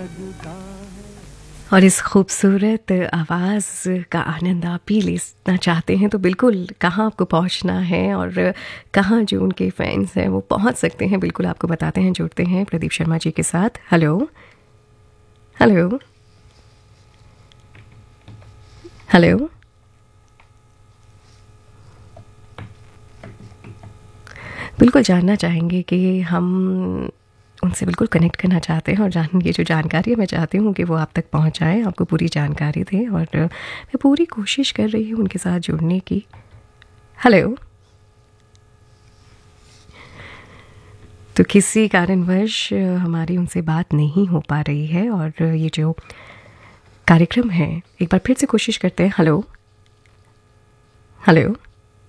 और इस खूबसूरत आवाज़ का आनंद आप भी लेना चाहते हैं तो बिल्कुल कहाँ आपको पहुंचना है और कहाँ जो उनके फैंस हैं वो पहुंच सकते हैं, बिल्कुल आपको बताते हैं, जुड़ते हैं प्रदीप शर्मा जी के साथ। हेलो हेलो हेलो, बिल्कुल जानना चाहेंगे कि हम उनसे बिल्कुल कनेक्ट करना चाहते हैं और ये जो जानकारी है मैं चाहती हूँ कि वो आप तक पहुँचाएँ, आपको पूरी जानकारी दें और मैं पूरी कोशिश कर रही हूँ उनके साथ जुड़ने की। हेलो, तो किसी कारणवश हमारी उनसे बात नहीं हो पा रही है और ये जो कार्यक्रम है एक बार फिर से कोशिश करते हैं। हेलो हेलो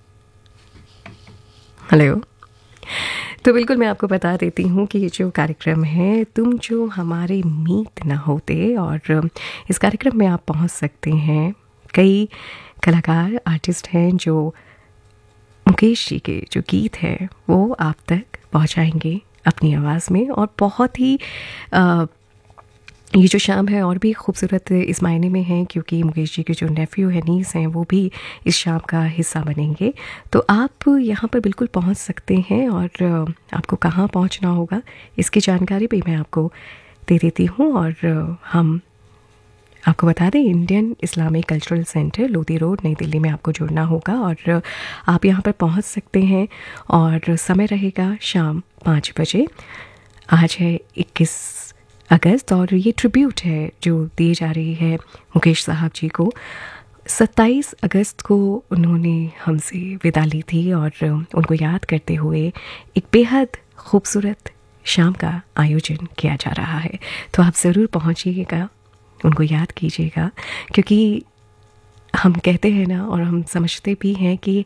हेलो, तो बिल्कुल मैं आपको बता देती हूँ कि ये जो कार्यक्रम है तुम जो हमारे मीत ना होते, और इस कार्यक्रम में आप पहुँच सकते हैं। कई कलाकार आर्टिस्ट हैं जो मुकेश जी के जो गीत हैं वो आप तक पहुँचाएंगे अपनी आवाज़ में, और बहुत ही ये जो शाम है और भी खूबसूरत इस मायने में है क्योंकि मुकेश जी के जो नेफ्यू है, नीस हैं, वो भी इस शाम का हिस्सा बनेंगे। तो आप यहाँ पर बिल्कुल पहुँच सकते हैं और आपको कहाँ पहुँचना होगा इसकी जानकारी भी मैं आपको दे देती हूँ। और हम आपको बता दें, Indian Islamic cultural centre, Lodhi road, नई दिल्ली में आपको जुड़ना होगा और आप यहाँ पर पहुँच सकते हैं। और समय रहेगा शाम 5 बजे। आज है 21 अगस्त और ये ट्रिब्यूट है जो दी जा रही है मुकेश साहब जी को। 27 अगस्त को उन्होंने हमसे विदा ली थी और उनको याद करते हुए एक बेहद खूबसूरत शाम का आयोजन किया जा रहा है। तो आप ज़रूर पहुंचिएगा, उनको याद कीजिएगा, क्योंकि हम कहते हैं ना और हम समझते भी हैं कि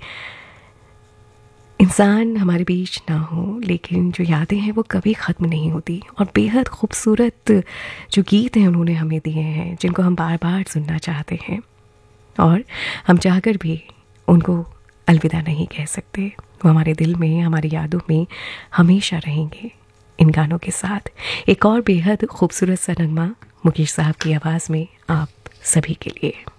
इंसान हमारे बीच ना हो लेकिन जो यादें हैं वो कभी ख़त्म नहीं होती। और बेहद खूबसूरत जो गीत हैं उन्होंने हमें दिए हैं जिनको हम बार बार सुनना चाहते हैं, और हम चाहकर भी उनको अलविदा नहीं कह सकते। वो हमारे दिल में, हमारी यादों में हमेशा रहेंगे इन गानों के साथ। एक और बेहद खूबसूरत सा नगमा मुकेश साहब की आवाज़ में आप सभी के लिए।